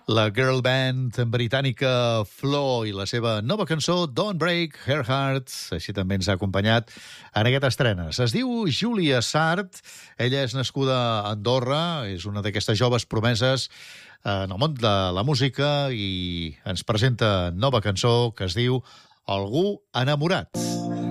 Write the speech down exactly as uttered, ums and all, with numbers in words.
La girl band britànica Flow i la seva nova cançó Don't Break Her Heart, així també ens ha acompanyat en aquest estrenes. Es diu Júlia Sart, ella és nascuda a Andorra, és una d'aquestes joves promeses en el món de la música i ens presenta nova cançó que es diu Algú enamorat.